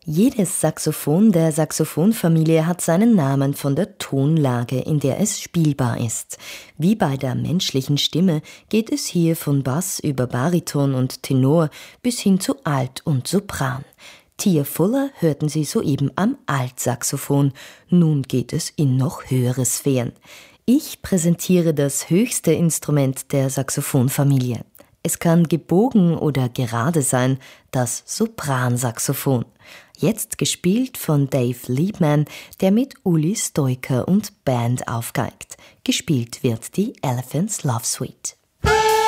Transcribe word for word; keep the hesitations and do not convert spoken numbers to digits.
Jedes Saxophon der Saxophonfamilie hat seinen Namen von der Tonlage, in der es spielbar ist. Wie bei der menschlichen Stimme geht es hier von Bass über Bariton und Tenor bis hin zu Alt und Sopran. Tia Fuller hörten Sie soeben am Altsaxophon. Nun geht es in noch höhere Sphären. Ich präsentiere das höchste Instrument der Saxophonfamilie. Es kann gebogen oder gerade sein, das Sopransaxophon. Jetzt gespielt von Dave Liebman, der mit Uli Stoiker und Band aufgeigt. Gespielt wird die Elephant's Love Suite.